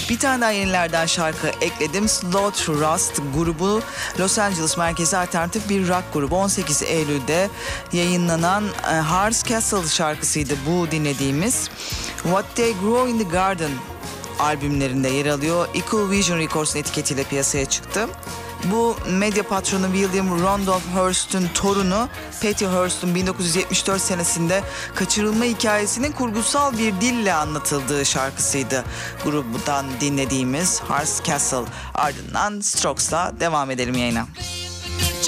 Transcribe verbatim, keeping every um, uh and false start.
Bir tane daha yenilerden şarkı ekledim. Slow Rust grubu Los Angeles merkezi alternatif bir rock grubu. on sekiz Eylül'de yayınlanan e, Heart's Castle şarkısıydı bu dinlediğimiz. What They Grow in the Garden albümlerinde yer alıyor. Equal Vision Records'un etiketiyle piyasaya çıktı. Bu medya patronu William Randolph Hearst'ün torunu Patty Hearst'ün bin dokuz yüz yetmiş dört senesinde kaçırılma hikayesinin kurgusal bir dille anlatıldığı şarkısıydı. Grubundan dinlediğimiz Heart's Castle. Ardından Strokes'la devam edelim yayına.